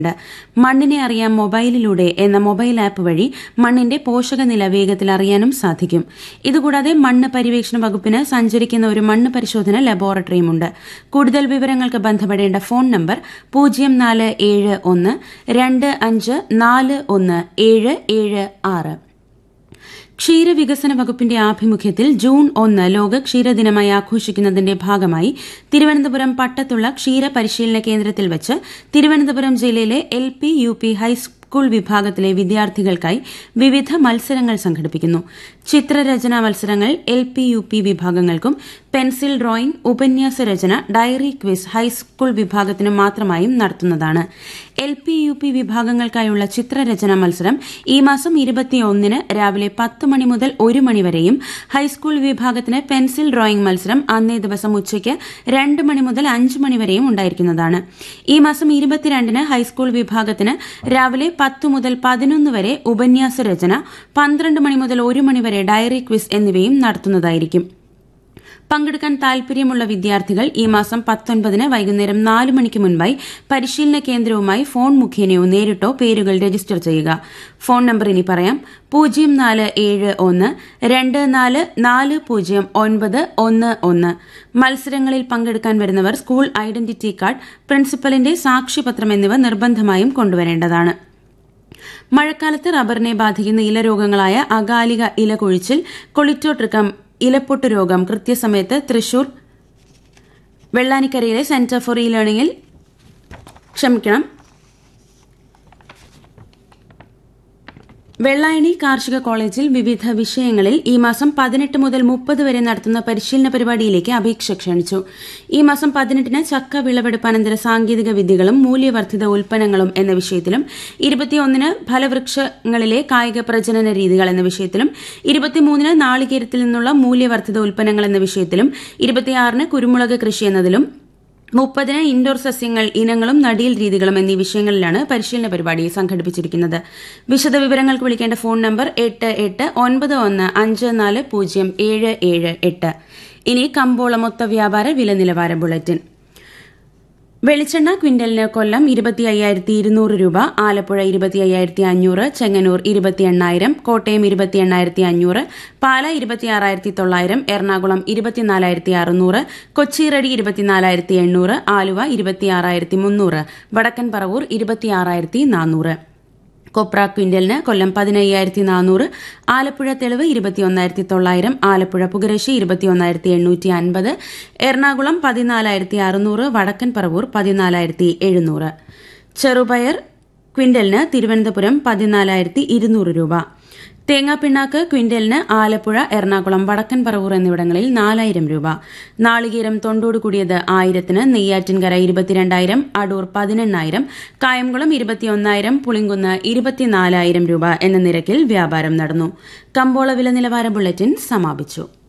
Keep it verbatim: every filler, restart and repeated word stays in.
മണ്ണിനെ അറിയാം മൊബൈലിലൂടെ എന്ന മൊബൈൽ ആപ്പ് വഴി മണ്ണിന്റെ പോഷകനില വേഗത്തിൽ അറിയാനും സാധിക്കും. ഇതുകൂടാതെ മണ്ണ് പര്യവേക്ഷണ വകുപ്പിന് സഞ്ചരിക്കുന്ന ഒരു മണ്ണ് പരിശോധന ലബോറട്ടറിയുമുണ്ട്. കൂടുതൽ വിവരങ്ങൾക്ക് ബന്ധപ്പെടേണ്ട ഫോൺ നമ്പർ പൂജ്യം നാല് ഏഴ് ഒന്ന് രണ്ട് അഞ്ച് നാല് ഒന്ന് ഏഴ് ഏഴ് ആറ്. ക്ഷീരവികസന വകുപ്പിന്റെ ആഭിമുഖ്യത്തിൽ ജൂൺ ഒന്ന് ലോക ക്ഷീരദിനമായി ആഘോഷിക്കുന്നതിന്റെ ഭാഗമായി തിരുവനന്തപുരം പട്ടത്തുള്ള ക്ഷീര പരിശീലന കേന്ദ്രത്തിൽ വച്ച് തിരുവനന്തപുരം ജില്ലയിലെ L P U P high school വിഭാഗത്തിലെ വിദ്യാർത്ഥികൾക്കായി വിവിധ മത്സരങ്ങൾ സംഘടിപ്പിക്കുന്നു. ചിത്രരചനാ മത്സരങ്ങൾ എൽ പി യു പി വിഭാഗങ്ങൾക്കും പെൻസിൽ ഡ്രോയിംഗ്, ഉപന്യാസ രചന, ഡയറി ക്വിസ് ഹൈസ്കൂൾ വിഭാഗത്തിനും മാത്രമായും നടത്തുന്നതാണ്. എൽ പി യു പി വിഭാഗങ്ങൾക്കായുള്ള ചിത്രരചനാ മത്സരം ഈ മാസം ഇരുപത്തിയൊന്നിന് രാവിലെ പത്ത് മണി മുതൽ ഒരു മണി വരെയും ഹൈസ്കൂൾ വിഭാഗത്തിന് പെൻസിൽ ഡ്രോയിംഗ് മത്സരം അന്നേ ദിവസം ഉച്ചയ്ക്ക് രണ്ട് മണി മുതൽ അഞ്ച് മണി വരെയും ഉണ്ടായിരിക്കുന്നതാണ്. ഈ മാസം ഇരുപത്തിരണ്ടിന് ഹൈസ്കൂൾ വിഭാഗത്തിന് രാവിലെ പത്ത് മുതൽ പതിനൊന്ന് വരെ ഉപന്യാസ രചന, പന്ത്രണ്ട് മണി മുതൽ ഒരു മണി വരെ ഡയറി ക്വിസ് എന്നിവയും നടത്തുന്നതായിരിക്കും. പങ്കെടുക്കാൻ താൽപര്യമുള്ള വിദ്യാർത്ഥികൾ ഈ മാസം പത്തൊൻപതിന് വൈകുന്നേരം നാല് മണിക്ക് മുൻപായി പരിശീലന കേന്ദ്രവുമായി ഫോൺ മുഖേനയോ നേരിട്ടോ പേരുകൾ രജിസ്റ്റർ ചെയ്യുക. ഫോൺ നമ്പർ ഇനി പറയാം: പൂജ്യം നാല് ഏഴ് ഒന്ന് രണ്ട് നാല് നാല് പൂജ്യം ഒൻപത് ഒന്ന് ഒന്ന്. മത്സരങ്ങളിൽ പങ്കെടുക്കാൻ വരുന്നവർ സ്കൂൾ ഐഡന്റിറ്റി കാർഡ്, പ്രിൻസിപ്പലിന്റെ സാക്ഷ്യപത്രം എന്നിവ നിർബന്ധമായും കൊണ്ടുവരേണ്ടതാണ്. മഴക്കാലത്ത് റബ്ബറിനെ ബാധിക്കുന്ന ഇലരോഗങ്ങളായ അകാലിക ഇലകൊഴിച്ചിൽ, കൊളിറ്റോട്രിക്കം, ഇലപ്പൊട്ട് രോഗം കൃത്യസമയത്ത് തൃശൂർ വെള്ളാനിക്കരയിലെ സെന്റർ ഫോർ ഇ ലേണിംഗിൽ ക്ഷമിക്കണം വെള്ളായണി കാർഷിക കോളേജിൽ വിവിധ വിഷയങ്ങളിൽ ഈ മാസം പതിനെട്ട് മുതൽ മുപ്പത് വരെ നടത്തുന്ന പരിശീലന പരിപാടിയിലേക്ക് അപേക്ഷ ക്ഷണിച്ചു. ഈ മാസം പതിനെട്ടിന് ചക്ക വിളവെടുപ്പാനന്തര സാങ്കേതിക വിദ്യകളും മൂല്യവർദ്ധിത ഉൽപ്പന്നങ്ങളും എന്ന വിഷയത്തിലും, ഇരുപത്തിയൊന്നിന് ഫലവൃക്ഷങ്ങളിലെ കായിക പ്രജനന രീതികൾ എന്ന വിഷയത്തിലും, ഇരുപത്തിമൂന്നിന് നാളികേരത്തിൽ നിന്നുള്ള മൂല്യവർദ്ധിത ഉൽപ്പന്നങ്ങൾ എന്ന വിഷയത്തിലും, ഇരുപത്തിയാറിന് കുരുമുളക് കൃഷി എന്നതിലും, മുപ്പതിന് ഇൻഡോർ സസ്യങ്ങൾ ഇനങ്ങളും നടീൽ രീതികളും എന്നീ വിഷയങ്ങളിലാണ് പരിശീലന പരിപാടി സംഘടിപ്പിച്ചിരിക്കുന്നത്. വിശദവിവരങ്ങൾക്ക് വിളിക്കേണ്ട ഫോൺ നമ്പർ എട്ട് എട്ട് ഒൻപത് ഒന്ന് അഞ്ച് നാല് പൂജ്യം ഏഴ് ഏഴ് എട്ട്. ഇനി കമ്പോള മൊത്ത വ്യാപാര വില നിലവാര ബുള്ളറ്റിൻ. വെളിച്ചെണ്ണ ക്വിന്റലിന് കൊല്ലം ഇരുപത്തി അയ്യായിരത്തി ഇരുന്നൂറ് രൂപ, ആലപ്പുഴ ഇരുപത്തി അയ്യായിരത്തി അഞ്ഞൂറ്, ചെങ്ങന്നൂർ ഇരുപത്തി എണ്ണായിരം, കോട്ടയം ഇരുപത്തി എണ്ണായിരത്തി അഞ്ഞൂറ്, പാല ഇരുപത്തിയാറായിരത്തി തൊള്ളായിരം, എറണാകുളം ഇരുപത്തിനാലായിരത്തി അറുന്നൂറ്, കൊച്ചി റെഡി ഇരുപത്തിനാലായിരത്തി എണ്ണൂറ്, ആലുവ ഇരുപത്തിയാറായിരത്തി മുന്നൂറ്, വടക്കൻ പറവൂർ ഇരുപത്തിയാറായിരത്തി നാനൂറ്. കൊപ്ര ക്വിന്റലിന് കൊല്ലം പതിനയ്യായിരത്തി നാനൂറ്, ആലപ്പുഴ തെളിവ് ഇരുപത്തിയൊന്നായിരത്തി തൊള്ളായിരം, ആലപ്പുഴ പുകരശ്ശി ഇരുപത്തിയൊന്നായിരത്തി എണ്ണൂറ്റി അൻപത്, എറണാകുളം പതിനാലായിരത്തി അറുന്നൂറ്, വടക്കൻ പറവൂർ പതിനാലായിരത്തി എഴുന്നൂറ്. ചെറുപയർ ക്വിന്റലിന് തിരുവനന്തപുരം പതിനാലായിരത്തി ഇരുന്നൂറ് രൂപ. തേങ്ങാപ്പിണ്ണാക്ക് ക്വിന്റലിന് ആലപ്പുഴ, എറണാകുളം, വടക്കൻ പറവൂർ എന്നിവിടങ്ങളിൽ നാലായിരം രൂപ. നാളികേരം തൊണ്ടോട് കൂടിയത് ആയിരത്തിന് നെയ്യാറ്റിൻകര ഇരുപത്തിരണ്ടായിരം, അടൂർ പതിനെണ്ണായിരം, കായംകുളം ഇരുപത്തിയൊന്നായിരം, പുളിങ്കുന്ന് ഇരുപത്തിനാലായിരം രൂപ എന്ന നിരക്കിൽ വ്യാപാരം നടന്നു. കമ്പോള വില നിലവാര ബുള്ളറ്റിൻ സമാപിച്ചു.